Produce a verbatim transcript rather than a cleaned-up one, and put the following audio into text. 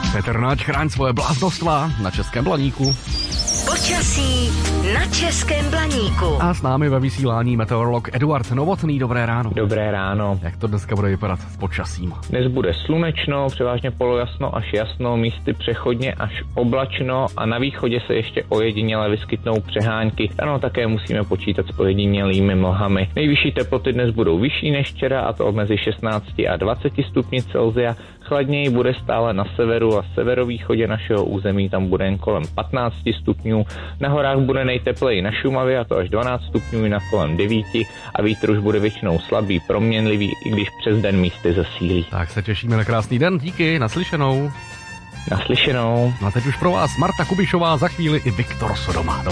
Petr Naď, chráň svoje bláznostva na Českém Blaníku. Počasí na Českém Blaníku. A s námi ve vysílání meteorolog Eduard Novotný. Dobré ráno. Dobré ráno. Jak to dneska bude vypadat s počasím? Dnes bude slunečno, převážně polojasno až jasno, místy přechodně až oblačno a na východě se ještě ojediněle vyskytnou přehánky. Ano, také musíme počítat s ojedinělými mlhami. Nejvyšší teploty dnes budou vyšší než včera, a to mezi šestnácti a dvaceti stupni Celsia. Chladněji bude stále na severu a severovýchodě našeho území, tam bude jen kolem patnácti stupňů. Na horách bude nejtepleji na Šumavě, a to až dvanáct stupňů, na kolem devíti, a vítr už bude většinou slabý, proměnlivý, i když přes den místy zesílí. Tak se těšíme na krásný den, díky, naslyšenou. Naslyšenou. No a teď už pro vás Marta Kubišová, za chvíli i Viktor Sodoma.